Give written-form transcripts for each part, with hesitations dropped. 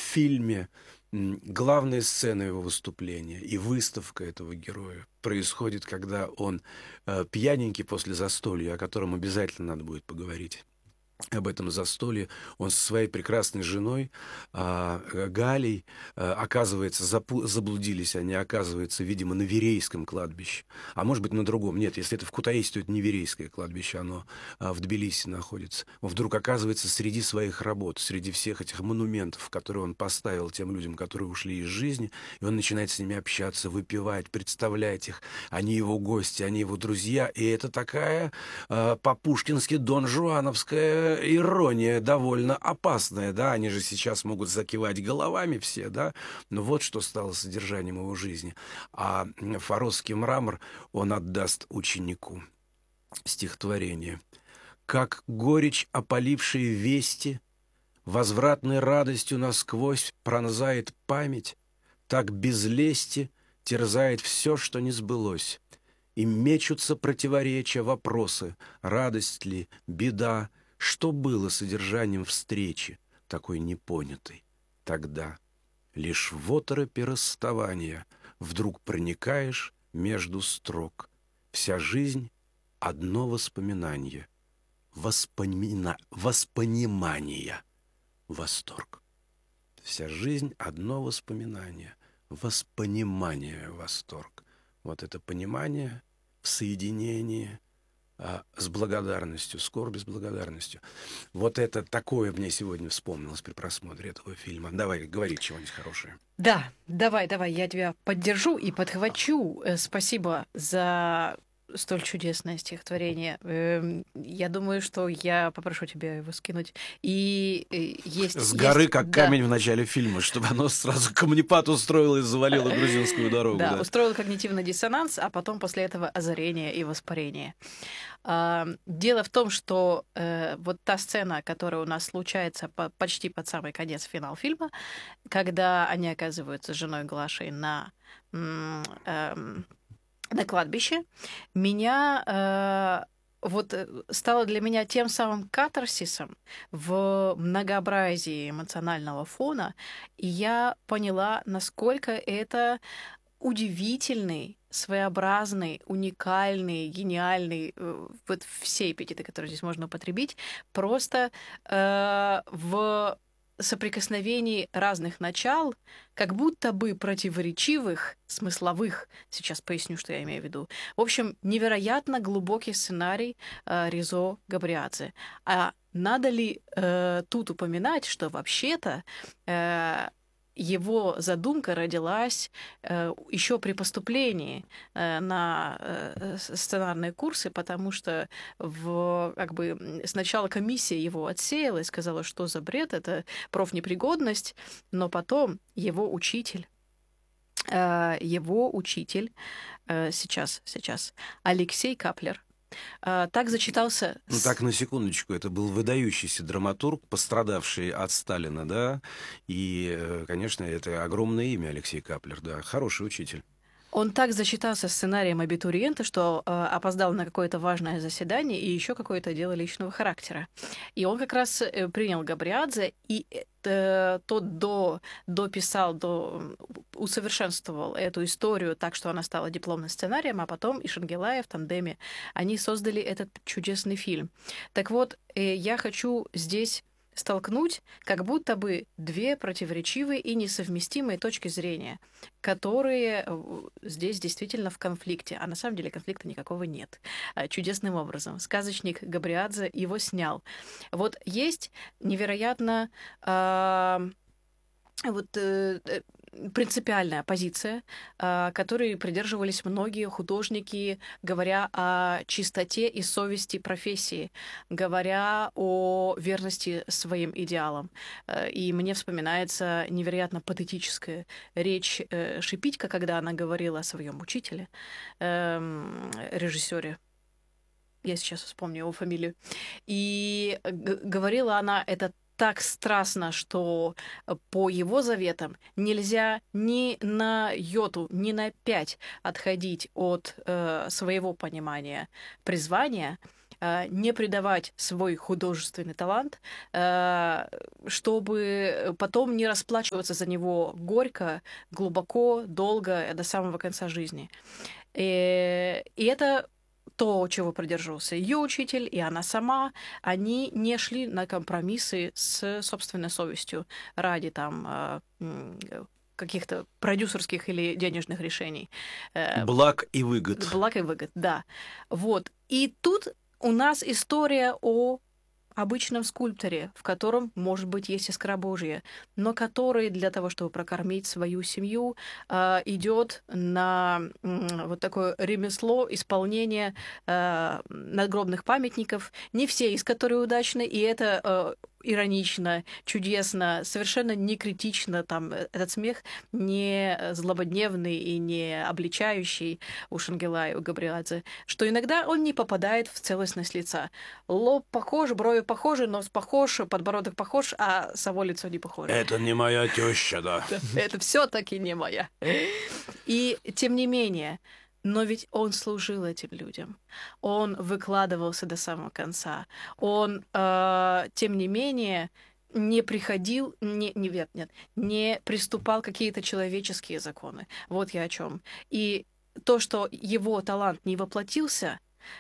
фильме главная сцена его выступления и выставка этого героя происходит, когда он пьяненький после застолья, о котором обязательно надо будет поговорить. Об этом застолье он со своей прекрасной женой Галей, оказывается, заблудились они, оказывается, видимо, на Верейском кладбище, а может быть, на другом. Нет, если это в Кутаиси, то это не Верейское кладбище, оно в Тбилиси находится. Он вдруг оказывается среди своих работ, среди всех этих монументов, которые он поставил тем людям, которые ушли из жизни, и он начинает с ними общаться, выпивать, представлять их. Они его гости, они его друзья, и это такая по-пушкински донжуановская ирония, довольно опасная, да, они же сейчас могут закивать головами все, да, но вот что стало содержанием его жизни. А Форосский мрамор он отдаст ученику. Стихотворение. «Как горечь опалившей вести, возвратной радостью насквозь пронзает память, так без лести терзает все, что не сбылось. И мечутся противоречия, вопросы, радость ли, беда, что было содержанием встречи, такой непонятой. Тогда лишь в оторопе расставания вдруг проникаешь между строк. Вся жизнь — одно воспоминание, воспонимание, восторг. Вся жизнь — одно воспоминание, воспонимание, восторг. Вот это понимание в соединении с благодарностью, скорби с благодарностью. Вот это такое мне сегодня вспомнилось при просмотре этого фильма. Давай, говори чего-нибудь хорошее. Да, давай, я тебя поддержу и подхвачу. Спасибо за столь чудесное стихотворение. Я думаю, что я попрошу тебя его скинуть. И есть... С горы, как камень в начале фильма, чтобы оно сразу камнепад устроило и завалило грузинскую дорогу. Да, устроил когнитивный диссонанс, а потом после этого озарение и воспарение. Дело в том, что вот та сцена, которая у нас случается почти под самый конец, финал фильма, когда они оказываются с женой Глашей на кладбище, стало для меня тем самым катарсисом в многообразии эмоционального фона, и я поняла, насколько это удивительный, своеобразный, уникальный, гениальный, вот все эпитеты, которые здесь можно употребить, просто в соприкосновении разных начал, как будто бы противоречивых, смысловых, сейчас поясню, что я имею в виду. В общем, невероятно глубокий сценарий Ризо Габриадзе. А надо ли тут упоминать, что вообще-то его задумка родилась еще при поступлении на сценарные курсы, потому что сначала комиссия его отсеяла и сказала, что за бред, это профнепригодность, но потом его учитель сейчас Алексей Каплер так зачитался... Ну так, на секундочку, это был выдающийся драматург, пострадавший от Сталина, да, и, конечно, это огромное имя Алексей Каплер, да, хороший учитель. Он так зачитался сценарием абитуриента, что опоздал на какое-то важное заседание и еще какое-то дело личного характера. И он как раз принял Габриадзе, и тот усовершенствовал эту историю так, что она стала дипломным сценарием, а потом и Шангелаев в тандеме, они создали этот чудесный фильм. Так вот, я хочу здесь столкнуть как будто бы две противоречивые и несовместимые точки зрения, которые здесь действительно в конфликте, а на самом деле конфликта никакого нет. Чудесным образом. Сказочник Габриадзе его снял. Вот есть невероятно принципиальная позиция, которой придерживались многие художники, говоря о чистоте и совести профессии, говоря о верности своим идеалам. И мне вспоминается невероятно патетическая речь Шипитько, когда она говорила о своем учителе, режиссере. Я сейчас вспомню его фамилию. И говорила она это так страстно, что по его заветам нельзя ни на йоту, ни на 5 отходить от своего понимания призвания, не предавать свой художественный талант, чтобы потом не расплачиваться за него горько, глубоко, долго, до самого конца жизни. И это то, чего придерживался ее учитель, и она сама. Они не шли на компромиссы с собственной совестью ради там каких-то продюсерских или денежных решений. Благ и выгод. Благ и выгод, да. Вот. И тут у нас история о обычном скульпторе, в котором, может быть, есть искра Божья, но который для того, чтобы прокормить свою семью, идет на вот такое ремесло исполнения надгробных памятников, не все из которых удачны, и это иронично, чудесно, совершенно не критично, там, этот смех не злободневный и не обличающий у Шангелая, у Габриадзе, что иногда он не попадает в целостность лица. Лоб похож, брови похожи, нос похож, подбородок похож, а само лицо не похоже. Это не моя теща, да. Это все-таки не моя. И тем не менее, но ведь он служил этим людям. Он выкладывался до самого конца. Он, тем не менее, не приходил, не приступал какие-то человеческие законы. Вот я о чем. И то, что его талант не воплотился,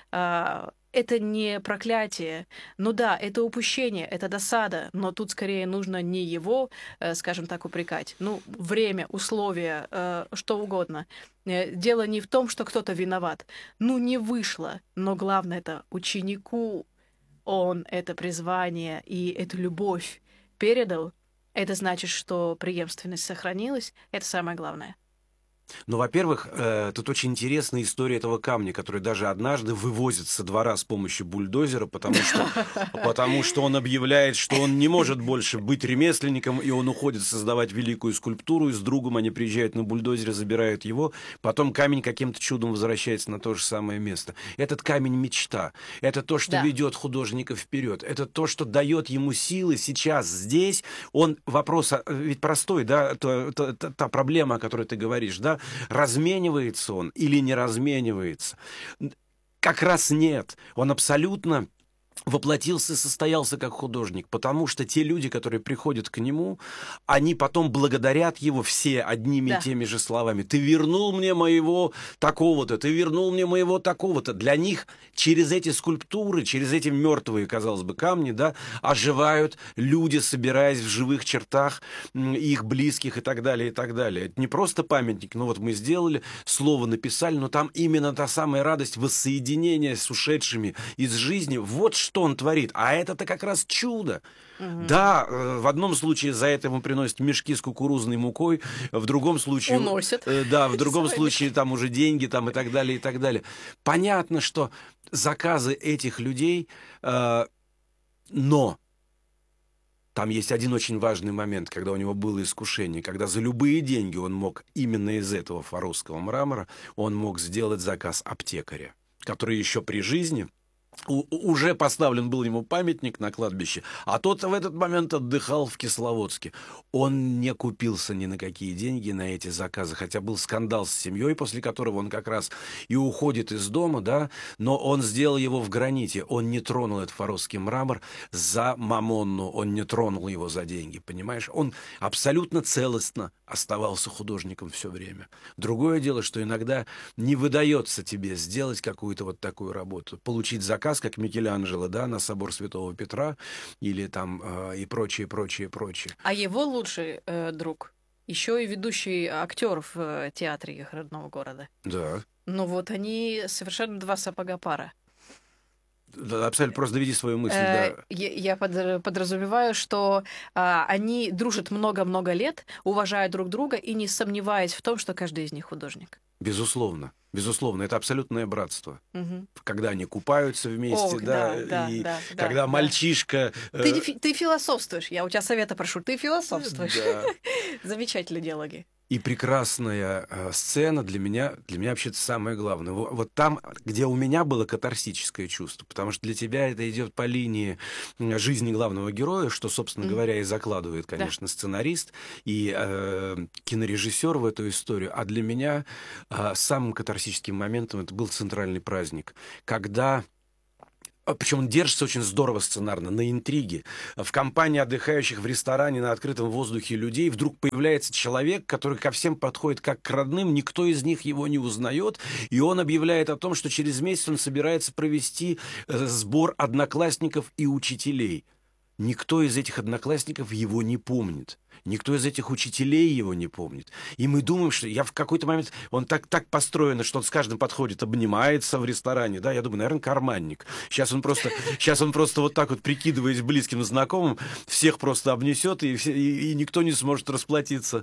это не проклятие. Ну да, это упущение, это досада, но тут скорее нужно не его, скажем так, упрекать. Ну, время, условия, что угодно. Дело не в том, что кто-то виноват. Ну, не вышло. Но главное, это ученику он это призвание и эту любовь передал. Это значит, что преемственность сохранилась. Это самое главное. Ну, во-первых, тут очень интересная история этого камня, который даже однажды вывозит со двора с помощью бульдозера, потому что он объявляет, что он не может больше быть ремесленником, и он уходит создавать великую скульптуру, и с другом они приезжают на бульдозере, забирают его, потом камень каким-то чудом возвращается на то же самое место. Этот камень — мечта. Это то, что ведет художника вперед. Это то, что дает ему силы сейчас, здесь. Вопрос ведь простой, да, та проблема, о которой ты говоришь, да, разменивается он или не разменивается? Как раз нет. Он абсолютно воплотился и состоялся как художник, потому что те люди, которые приходят к нему, они потом благодарят его все одними и теми же словами. «Ты вернул мне моего такого-то, ты вернул мне моего такого-то». Для них через эти скульптуры, через эти мертвые, казалось бы, камни, да, оживают люди, собираясь в живых чертах их близких и так далее, и так далее. Это не просто памятник, ну вот мы сделали, слово написали, но там именно та самая радость воссоединения с ушедшими из жизни. Вот что он творит. А это-то как раз чудо. Да, в одном случае за это ему приносят мешки с кукурузной мукой, в другом случае... Уносят. Да, в другом случае там уже деньги там, и так далее, и так далее. Понятно, что заказы этих людей, но там есть один очень важный момент, когда у него было искушение, когда за любые деньги он мог именно из этого фаросского мрамора, он мог сделать заказ аптекаря, который еще при жизни... Уже поставлен был ему памятник на кладбище, а тот в этот момент отдыхал в Кисловодске. Он не купился ни на какие деньги на эти заказы, хотя был скандал с семьей, после которого он как раз и уходит из дома, да, но он сделал его в граните. Он не тронул этот фаросский мрамор за мамонну, он не тронул его за деньги, понимаешь? Он абсолютно целостно оставался художником все время. Другое дело, что иногда не выдается тебе сделать какую-то вот такую работу, получить заказ, как Микеланджело, да, на собор Святого Петра или там и прочее, прочее, прочее. А его лучший друг еще и ведущий актер в театре их родного города. Да. Ну вот они совершенно два сапога пара. Да, абсолютно, просто доведи свою мысль. Да. Я подразумеваю, что они дружат много-много лет, уважают друг друга и не сомневаясь в том, что каждый из них художник. Безусловно. Безусловно, это абсолютное братство. Когда они купаются вместе, когда мальчишка... Ты философствуешь, я у тебя совета прошу, ты философствуешь. Да. Замечательные диалоги. И прекрасная сцена для меня вообще-то самое главное. Вот там, где у меня было катарсическое чувство, потому что для тебя это идет по линии жизни главного героя, что, собственно говоря, и закладывает, конечно, сценарист и кинорежиссер в эту историю. А для меня самым катарсическим моментом это был центральный праздник, когда Причем он держится очень здорово сценарно, на интриге. В компании отдыхающих в ресторане на открытом воздухе людей вдруг появляется человек, который ко всем подходит как к родным, никто из них его не узнает, и он объявляет о том, что через месяц он собирается провести сбор одноклассников и учителей. Никто из этих одноклассников его не помнит. Никто из этих учителей его не помнит. И мы думаем, что я в какой-то момент... Он так построено, что он с каждым подходит, обнимается в ресторане. Да, я думаю, наверное, карманник. Сейчас он просто вот так вот, прикидываясь близким знакомым, всех просто обнесет, и никто не сможет расплатиться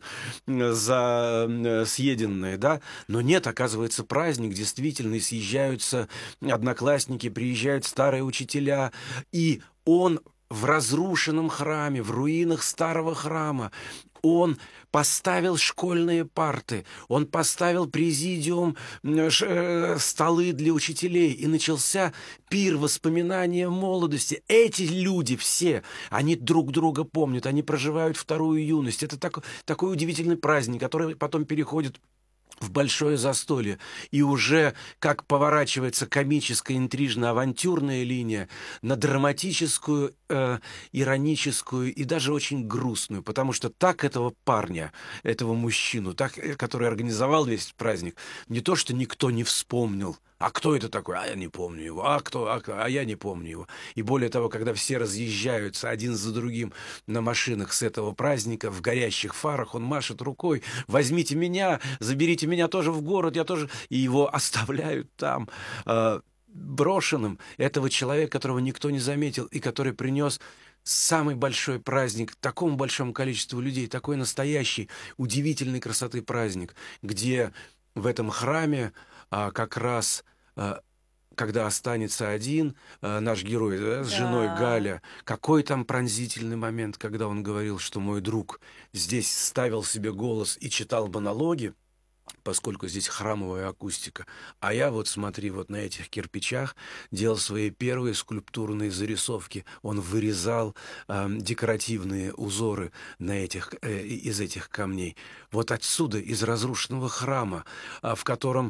за съеденное. Да? Но нет, оказывается, праздник, действительно, и съезжаются одноклассники, приезжают старые учителя, и он... В разрушенном храме, в руинах старого храма, он поставил школьные парты, он поставил президиум, столы для учителей, и начался пир воспоминания молодости. Эти люди все, они друг друга помнят, они проживают вторую юность. Это такой удивительный праздник, который потом переходит в большое застолье. И уже как поворачивается комическая, интрижно-авантюрная линия на драматическую, ироническую и даже очень грустную. Потому что так этого парня, этого мужчину, который организовал весь праздник, не то что никто не вспомнил. А кто это такой? А я не помню его. А я не помню его. И более того, когда все разъезжаются один за другим на машинах с этого праздника, в горящих фарах, он машет рукой: возьмите меня, заберите меня тоже в город, я тоже... И его оставляют там, брошенным. Этого человека, которого никто не заметил, и который принес самый большой праздник такому большому количеству людей, такой настоящий, удивительной красоты праздник, где в этом храме как раз, когда останется один наш герой, да, с женой Галя, какой там пронзительный момент, когда он говорил, что мой друг здесь ставил себе голос и читал монологи, поскольку здесь храмовая акустика. А я вот, смотри, вот на этих кирпичах делал свои первые скульптурные зарисовки. Он вырезал декоративные узоры из этих камней. Вот отсюда, из разрушенного храма, в котором...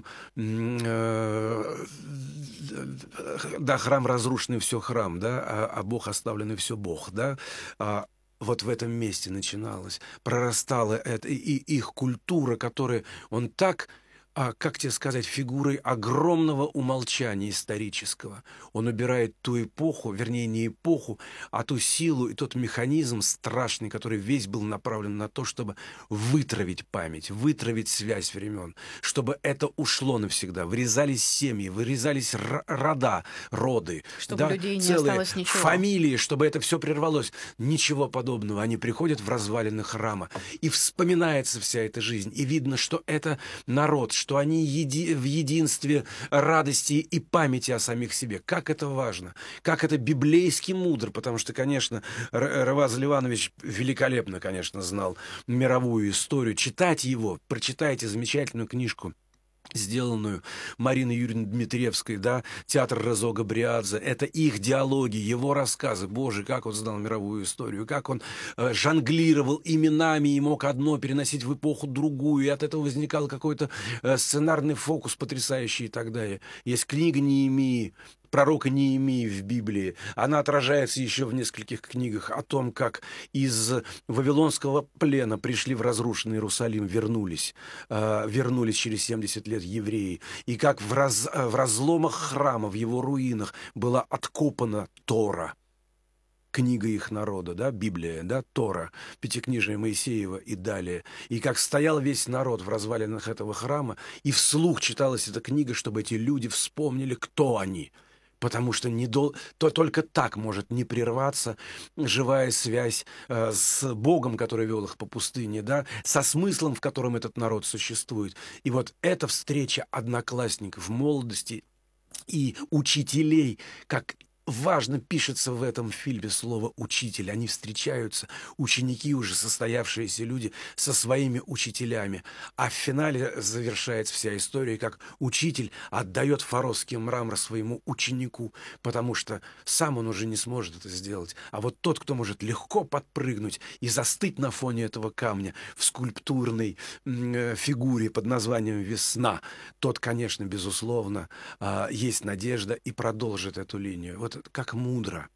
да, храм разрушенный, все храм, да, а Бог оставленный, все Бог, да. Вот в этом месте начиналось, прорастала это, и их культура, которую он так, как тебе сказать, фигурой огромного умолчания исторического. Он убирает ту эпоху, вернее, не эпоху, а ту силу и тот механизм страшный, который весь был направлен на то, чтобы вытравить память, вытравить связь времен, чтобы это ушло навсегда. Вырезались семьи, вырезались роды, Чтобы да, людей не целые осталось ничего. фамилии, чтобы это все прервалось. Ничего подобного. Они приходят в развалины храма, и вспоминается вся эта жизнь, и видно, что это народ, что они в единстве радости и памяти о самих себе. Как это важно, как это библейски мудро, потому что, конечно, Раваз Ливанович великолепно, конечно, знал мировую историю. Читать его, прочитайте замечательную книжку, сделанную Мариной Юрьевной Дмитриевской, да, театр Резо Габриадзе. Это их диалоги, его рассказы. Боже, как он знал мировую историю, как он жонглировал именами и мог одно переносить в эпоху другую, и от этого возникал какой-то сценарный фокус потрясающий и так далее. Есть книга Неемии, пророка Неемии в Библии. Она отражается еще в нескольких книгах о том, как из вавилонского плена пришли в разрушенный Иерусалим, вернулись через 70 лет евреи, и как в разломах храма, в его руинах была откопана Тора, книга их народа, да, Библия, да, Тора, Пятикнижие Моисеева и далее. И как стоял весь народ в развалинах этого храма, и вслух читалась эта книга, чтобы эти люди вспомнили, кто они. Потому что только так может не прерваться живая связь с Богом, который вел их по пустыне, да, со смыслом, в котором этот народ существует. И вот эта встреча одноклассников молодости и учителей, как важно пишется в этом фильме слово «учитель». Они встречаются, ученики, уже состоявшиеся люди, со своими учителями. А в финале завершается вся история, как учитель отдает фаросский мрамор своему ученику, потому что сам он уже не сможет это сделать. А вот тот, кто может легко подпрыгнуть и застыть на фоне этого камня в скульптурной фигуре под названием «Весна», тот, конечно, безусловно, есть надежда и продолжит эту линию. Вот как мудро,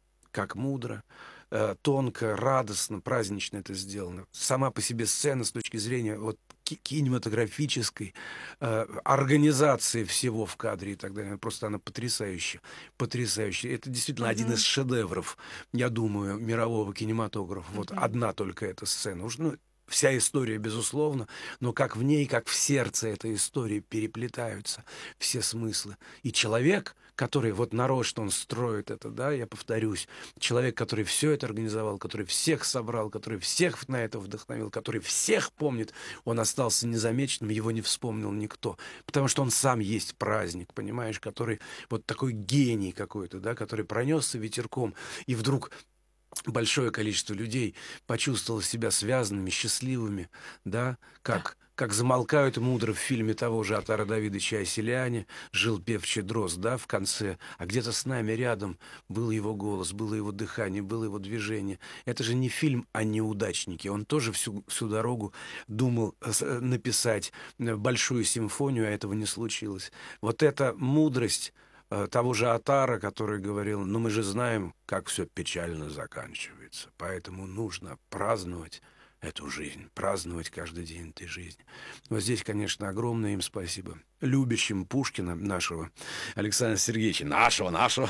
тонко, радостно, празднично это сделано. Сама по себе сцена с точки зрения вот кинематографической организации всего в кадре и так далее. Просто она потрясающая. Потрясающая. Это действительно один из шедевров, я думаю, мирового кинематографа. Вот одна только эта сцена. Уж, ну, вся история, безусловно, но как в ней, как в сердце этой истории переплетаются все смыслы. И человек, который вот нарочно он строит это, да, я повторюсь, человек, который все это организовал, который всех собрал, который всех на это вдохновил, который всех помнит, он остался незамеченным, его не вспомнил никто. Потому что он сам есть праздник, понимаешь, который вот такой гений какой-то, да, который пронесся ветерком, и вдруг большое количество людей почувствовало себя связанными, счастливыми, да, как замолкают мудро в фильме того же Атара Давидовича о селяне, жил певчий дрозд, да, в конце, а где-то с нами рядом был его голос, было его дыхание, было его движение. Это же не фильм о неудачнике, он тоже всю дорогу думал написать большую симфонию, а этого не случилось. Вот эта мудрость того же Атара, который говорил, ну мы же знаем, как все печально заканчивается, поэтому нужно праздновать эту жизнь, праздновать каждый день этой жизни. Вот здесь, конечно, огромное им спасибо. Любящим Пушкина, нашего Александра Сергеевича, нашего,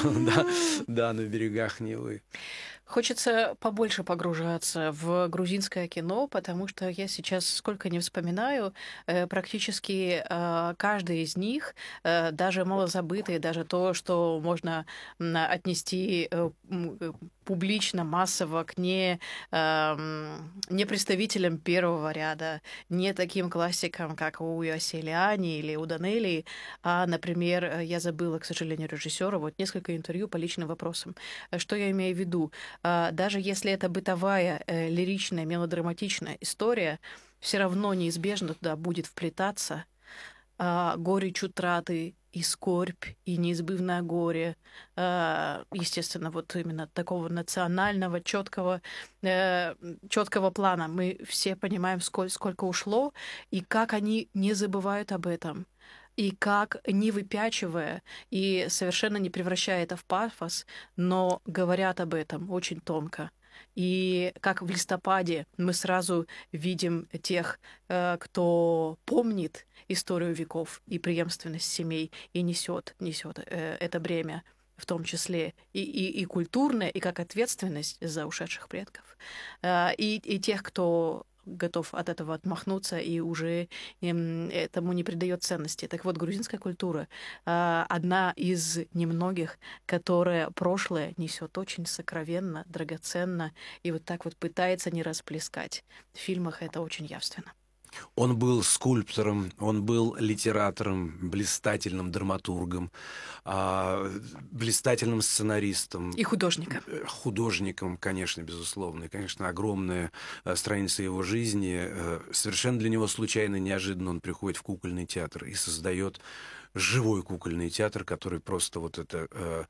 да, на берегах Невы. Хочется побольше погружаться в грузинское кино, потому что я сейчас, сколько не вспоминаю, практически каждый из них, даже малозабытый, даже то, что можно отнести публично, массово к не представителям первого ряда, не таким классикам, как у Иосселиани или у Данелии, а, например, я забыла, к сожалению, режиссера, вот несколько интервью по личным вопросам. Что я имею в виду? Даже если это бытовая, лиричная, мелодраматичная история, все равно неизбежно туда будет вплетаться горечь утраты и скорбь, и неизбывное горе, естественно, вот именно такого национального, четкого плана. Мы все понимаем, сколько ушло, и как они не забывают об этом. И как, не выпячивая и совершенно не превращая это в пафос, но говорят об этом очень тонко. И как в листопаде мы сразу видим тех, кто помнит историю веков и преемственность семей и несет это бремя, в том числе и культурное, и как ответственность за ушедших предков. И тех, кто готов от этого отмахнуться и уже этому не придает ценности. Так вот, грузинская культура одна из немногих, которая прошлое несет очень сокровенно, драгоценно, и вот так вот пытается не расплескать. В фильмах это очень явственно. Он был скульптором, он был литератором, блистательным драматургом, блистательным сценаристом. И художником. Художником, конечно, безусловно. И, конечно, огромная страница его жизни. Совершенно для него случайно, неожиданно он приходит в кукольный театр и создает живой кукольный театр, который просто вот это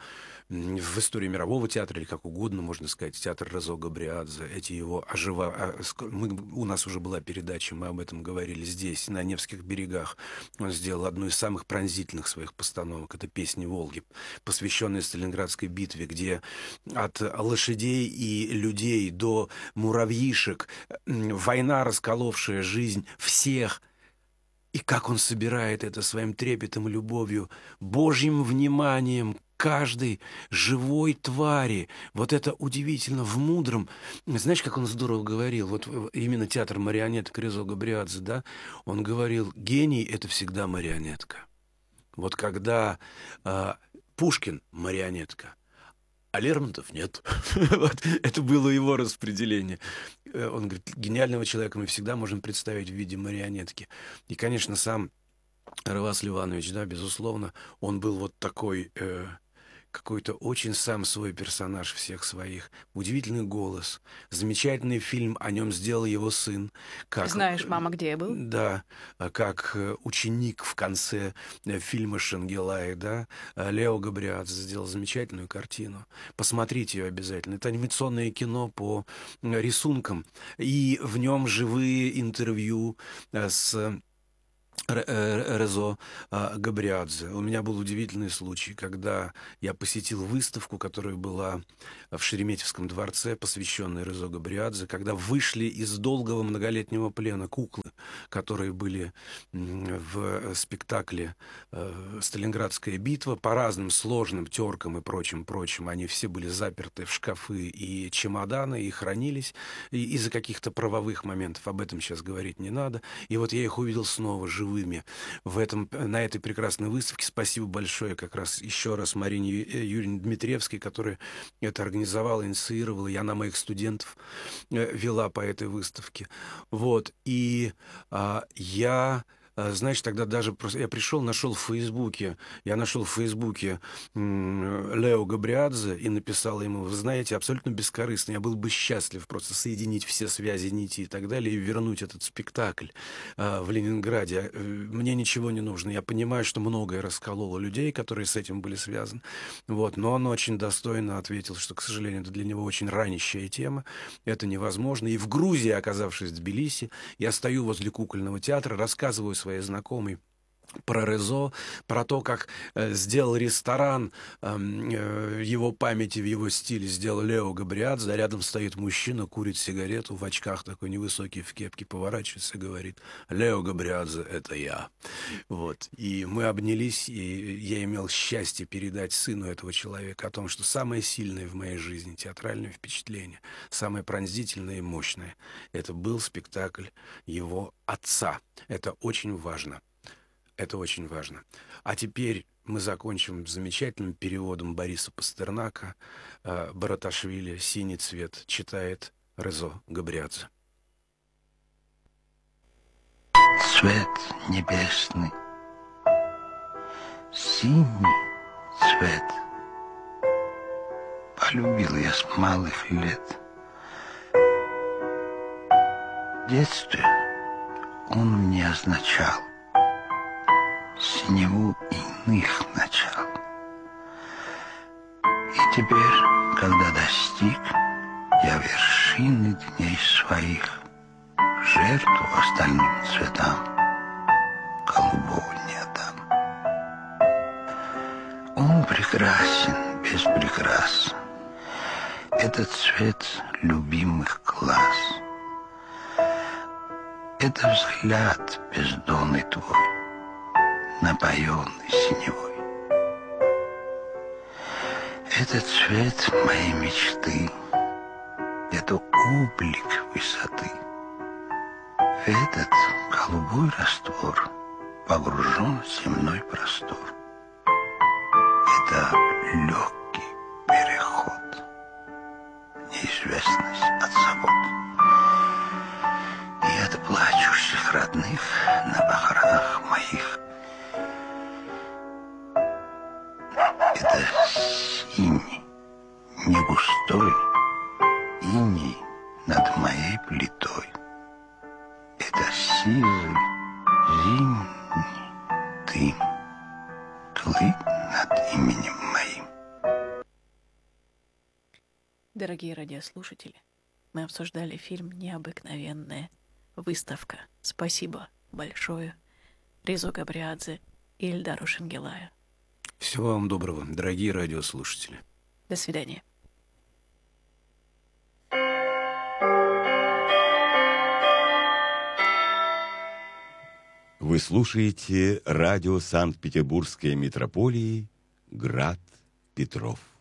в истории мирового театра, или как угодно, можно сказать, театр Резо Габриадзе, эти его у нас уже была передача, мы об этом говорили здесь, на Невских берегах. Он сделал одну из самых пронзительных своих постановок, это «Песни Волги», посвященная Сталинградской битве, где от лошадей и людей до муравьишек война, расколовшая жизнь всех. И как он собирает это своим трепетом и любовью, Божьим вниманием каждой живой твари. Вот это удивительно в мудром. Знаешь, как он здорово говорил? Вот именно театр марионеток Резо Габриадзе, да? Он говорил, гений — это всегда марионетка. Вот когда Пушкин — марионетка, а Лермонтов нет. Вот, это было его распределение. Он говорит, гениального человека мы всегда можем представить в виде марионетки. И, конечно, сам Равас Ливанович, да, безусловно, он был вот такой какой-то очень сам свой персонаж всех своих. Удивительный голос. Замечательный фильм о нем сделал его сын. Как, знаешь, «Мама, где я был?» Да, как ученик в конце фильма «Шенгелай», да. Лео Габриадзе сделал замечательную картину. Посмотрите ее обязательно. Это анимационное кино по рисункам. И в нем живые интервью с Резо Габриадзе. У меня был удивительный случай, когда я посетил выставку, которая была в Шереметьевском дворце, посвященная Резо Габриадзе, когда вышли из долгого многолетнего плена куклы, которые были в спектакле «Сталинградская битва», по разным сложным теркам и прочим. Они все были заперты в шкафы и чемоданы, и хранились из-за каких-то правовых моментов. Об этом сейчас говорить не надо. И вот я их увидел снова живыми на этой прекрасной выставке. Спасибо большое как раз еще раз Марине Юрьевне Дмитриевской, которая это организовала, инициировала. Я на моих студентов вела по этой выставке. Вот. И знаешь, тогда даже просто я нашел в Фейсбуке Лео Габриадзе и написал ему: вы знаете, абсолютно бескорыстно, я был бы счастлив просто соединить все связи, нити и так далее, и вернуть этот спектакль в Ленинграде. Мне ничего не нужно. Я понимаю, что многое раскололо людей, которые с этим были связаны. Вот. Но он очень достойно ответил, что, к сожалению, это для него очень ранящая тема. Это невозможно. И в Грузии, оказавшись в Тбилиси, я стою возле кукольного театра, рассказываю своей знакомой про Резо, про то, как сделал ресторан его памяти, в его стиле сделал Лео Габриадзе, а рядом стоит мужчина, курит сигарету, в очках такой невысокий, в кепке, поворачивается и говорит: Лео Габриадзе — это я. Вот. И мы обнялись, и я имел счастье передать сыну этого человека о том, что самое сильное в моей жизни театральное впечатление, самое пронзительное и мощное — это был спектакль его отца. Это очень важно. Это очень важно. А теперь мы закончим замечательным переводом Бориса Пастернака. Бараташвили «Синий цвет» читает Резо Габриадзе. Цвет небесный, синий цвет, полюбил я с малых лет. В детстве он мне означал синеву иных начал. И теперь, когда достиг я вершины дней своих, жертву остальным цветам голубого не отдам. Он прекрасен без прикрас, этот цвет любимых глаз, это взгляд бездонный твой, напоенный синевой. Это цвет моей мечты, это облик высоты. В этот голубой раствор погружен земной простор. Это легкий переход, неизвестность от забот и от плачущих родных на похоронах моих. Это синий, не густой иней над моей плитой. Это сизый, зимний дым тлы над именем моим. Дорогие радиослушатели, мы обсуждали фильм «Необыкновенная выставка». Спасибо большое Резо Габриадзе и Ильдару Шенгелаю. Всего вам доброго, дорогие радиослушатели. До свидания. Вы слушаете радио Санкт-Петербургской метрополии «Град Петров».